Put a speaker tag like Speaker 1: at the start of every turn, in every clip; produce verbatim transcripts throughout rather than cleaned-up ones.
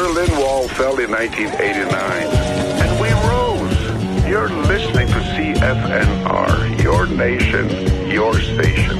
Speaker 1: Berlin Wall fell in nineteen eighty-nine, and we rose. You're listening to C F N R, your nation, your station.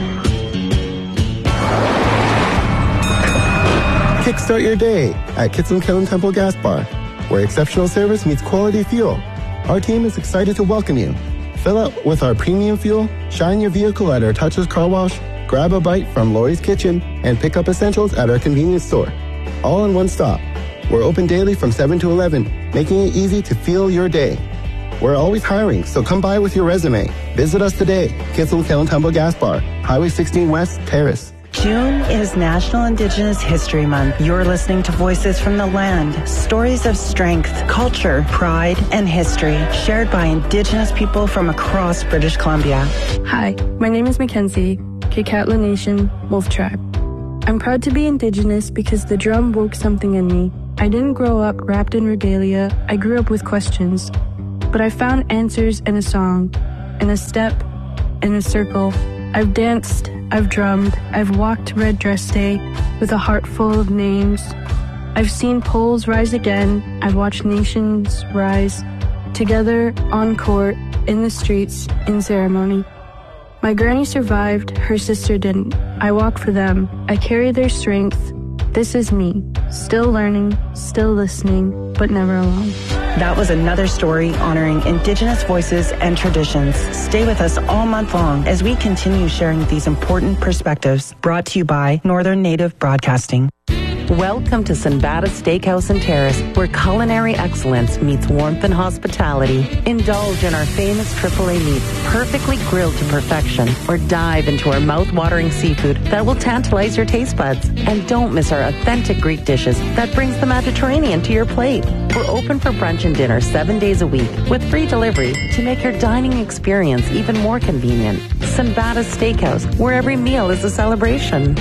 Speaker 2: Kickstart your day at Kitson Kiln Temple Gas Bar, where exceptional service meets quality fuel. Our team is excited to welcome you. Fill up with our premium fuel, shine your vehicle at our touchless car wash, grab a bite from Lori's Kitchen, and pick up essentials at our convenience store. All in one stop. We're open daily from seven to eleven, making it easy to fuel your day. We're always hiring, so come by with your resume. Visit us today, Kitson Kiln Temple Gas Bar, Highway sixteen West, Paris.
Speaker 3: June is National Indigenous History Month. You're listening to Voices from the Land, stories of strength, culture, pride, and history shared by Indigenous people from across British Columbia.
Speaker 4: Hi, my name is Mackenzie, Kikatla Nation, Wolf Tribe. I'm proud to be Indigenous because the drum woke something in me. I didn't grow up wrapped in regalia, I grew up with questions. But I found answers in a song, in a step, in a circle. I've danced, I've drummed, I've walked Red Dress Day with a heart full of names. I've seen poles rise again, I've watched nations rise, together, on court, in the streets, in ceremony. My granny survived, her sister didn't. I walk for them, I carry their strength. This is me, still learning, still listening, but never alone.
Speaker 3: That was another story honoring Indigenous voices and traditions. Stay with us all month long as we continue sharing these important perspectives. Brought to you by Northern Native Broadcasting.
Speaker 5: Welcome to Sinbada Steakhouse and Terrace, where culinary excellence meets warmth and hospitality. Indulge in our famous triple A meats, perfectly grilled to perfection, or dive into our mouth-watering seafood that will tantalize your taste buds. And don't miss our authentic Greek dishes that brings the Mediterranean to your plate. We're open for brunch and dinner seven days a week with free delivery to make your dining experience even more convenient. Sinbada Steakhouse, where every meal is a celebration.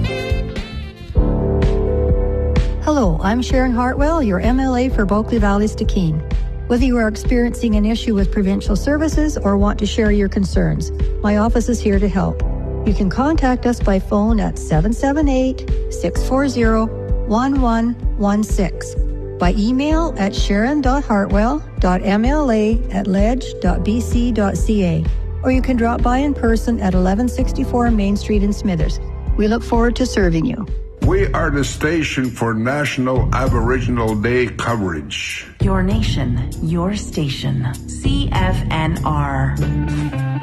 Speaker 6: Hello, I'm Sharon Hartwell, your M L A for Bulkley Valley-Stikine. Whether you are experiencing an issue with provincial services or want to share your concerns, my office is here to help. You can contact us by phone at seven seven eight, six four zero, one one one six, by email at sharon dot hartwell dot m l a at ledge dot b c dot c a, or you can drop by in person at eleven sixty-four Main Street in Smithers. We look forward to serving you.
Speaker 1: We are the station for National Aboriginal Day coverage.
Speaker 5: Your nation, your station. C F N R.